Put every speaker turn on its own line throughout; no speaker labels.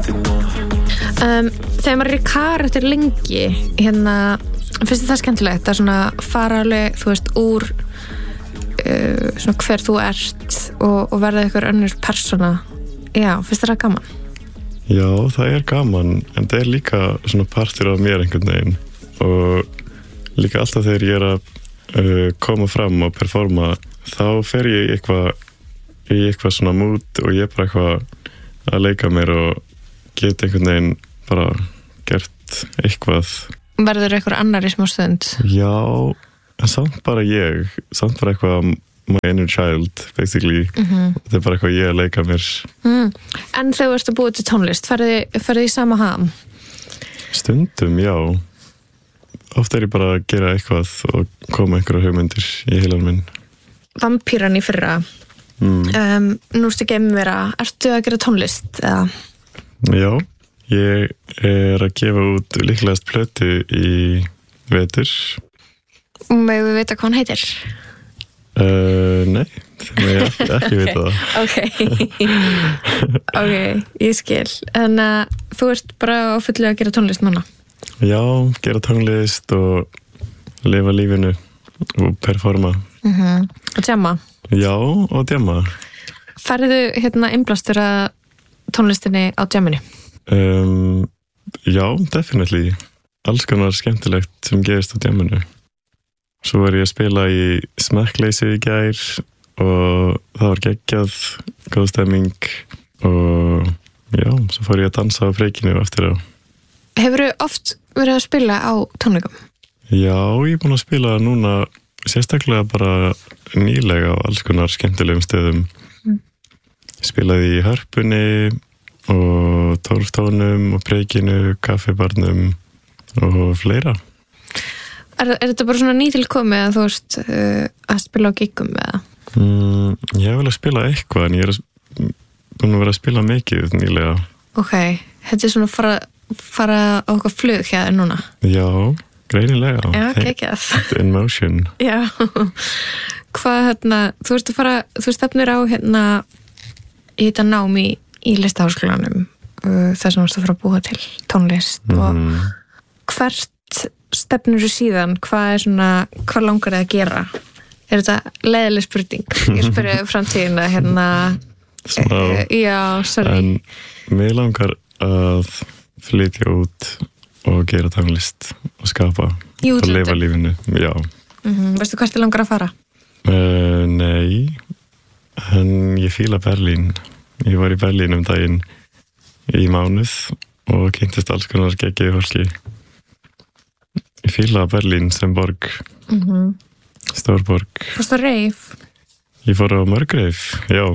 Þegar maður í karakter lengi finnst það skemmtilegt að svona fara alveg, þú veist, úr svona hver þú ert og verða einhver önnur persóna. Já, finnst það gaman?
Já, það gaman, en það líka svona partur af mér einhvern veginn og líka alltaf þegar ég að koma fram og performa þá fer ég í eitthvað svona mood og ég bara eitthvað að leika mér og geta einhvern veginn bara gert eitthvað.
Verður eitthvað annar í smá stund?
Já, en samt bara eitthvað my inner child, basically. Það bara eitthvað ég að leika mér.
En þegar þú ert að búa til tónlist, ferðu í sama ham?
Stundum, já. Oft ég bara að gera eitthvað og koma einhverja hugmyndir í heilan minn.
Vampíran í fyrra. Nú ertu geimvera. Ertu að gera tónlist? Eða?
Já, ég að gefa út líklegast plötu í vetur.
Megum við vita hvað hann heitir?
Nei, það ég ekki vita það.
Ok, ég skil. En þú ert bara á fullu að gera tónlist núna?
Já, gera tónlist og lifa lífinu og performa.
Og djamma?
Já, og djamma.
Færðu innblástur að tónlistinni á djamminu?
Já, definitely. Alls konar skemmtilegt sem gerist á djamminu. Svo var ég að spila í smekkleysi í gær og það var geggjað, góð stemming og já, svo fór ég að dansa á breykinu eftir það.
Hefurðu oft verið að spila á tónleikum?
Já, ég búin að spila núna sérstaklega bara nýlega á alls konar skemmtilegum stöðum. Spilaði í Hörpunni og 12 tónum og breykinu, kaffibarnum og fleira.
Er þetta bara svona nýtilkomið að þú ert að spila á giggum eða?
Ég vil að spila eitthvað en ég búin að vera að spila mikið nýlega.
Ok, þetta svona fara á okkar flug hér núna?
Já, greinilega.
Já, geggjað.
In motion.
Já. Hvað þú ert að fara, þú stefnir á í þetta nám í listaháskólanum þar sem þú ert að fara að búa til tónlist og hvert stefnur þú síðan, hvað langar þið að gera? Er þetta leiðileg spurning? Ég spyrir framtíðina
Smá.
Já, sorry.
En mig langar að flytja út og gera tónlist og skapa og lifa lífinu. Já.
Veistu hvert þið langar að fara?
Nei, en ég fíla Berlín. Ég var í Berlín daginn í mánuð og kynntist alls konar geggjuðu fólki. Ég fíla Berlín sem borg, stór borg.
Fórstu á reif?
Ég fór á mörg reif, já.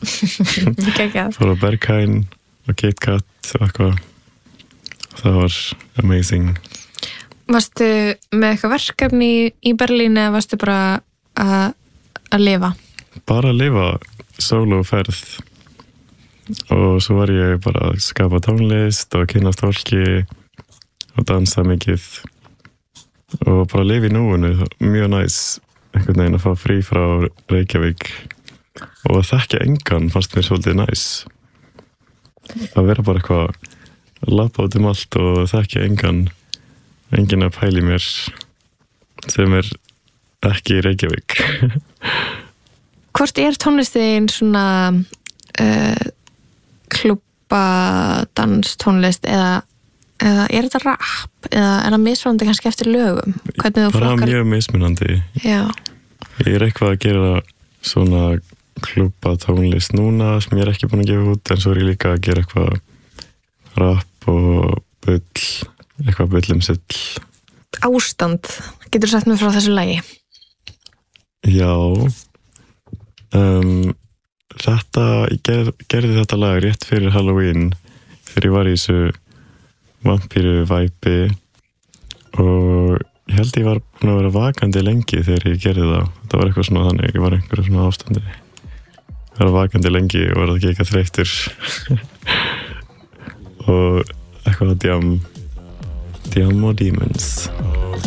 Fór á Berghain og KitKat og eitthvað. Það var amazing.
Varstu með eitthvað verkefni í Berlín eða varstu bara að lifa?
Bara að lifa, sólóferð. Og svo var ég bara að skapa tónlist og kynnast fólki og dansa mikið. Og bara lifa í núinu, mjög næs einhvern veginn að fá frí frá Reykjavík og að þekkja engan fannst mér svolítið næs að vera bara eitthvað að labba út allt og þekkja engin að pæli mér sem ekki í Reykjavík.
Hvort tónlistin svona klúbba danstónlist eða er þetta rap eða er það mismunandi kannski eftir lögum? Hvernig þú flokkar?
Bara mjög mismunandi.
Já.
Ég eitthvað að gera svona klúbba tónlist núna sem ég ekki búin að gefa út en svo ég líka að gera eitthvað rap og bull, eitthvað bullumsill.
Ástand, getur sagt mér frá þessu lagi?
Já. Ég gerði þetta lag rétt fyrir Halloween þegar ég var í þessu vampíru væpi og ég held ég var búin að vera vakandi lengi þegar ég gerði það. Það var eitthvað svona þannig, ég var einhverju svona ástandi. Ég var vakandi lengi og var ekki eitthvað þreyttur. Og eitthvað djam og demons.